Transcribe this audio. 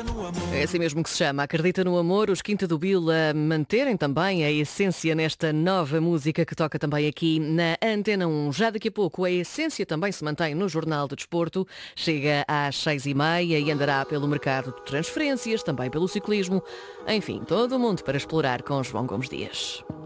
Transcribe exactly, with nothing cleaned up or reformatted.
É assim mesmo que se chama. Acredita no amor, os Quinta do Bill a manterem também a essência nesta nova música que toca também aqui na Antena um. Já daqui a pouco a essência também se mantém no Jornal do Desporto. Chega às seis e meia e andará pelo mercado de transferências, também pelo ciclismo. Enfim, todo o mundo para explorar com João Gomes Dias.